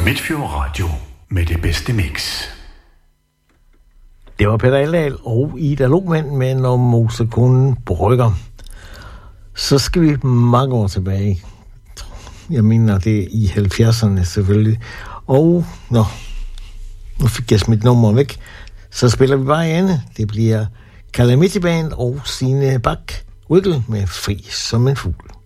Midtfjord Radio med det bedste mix. Det var Peter Eldal og Ida Lohmann med Når Mosekonen brygger. Så skal vi mange år tilbage. Jeg mener, det er i 70'erne selvfølgelig. Og nu fik jeg smidt nummer væk. Så spiller vi bare Anne. Det bliver Calamity Band og Signe Bak Wiggle med Fri som en fugl.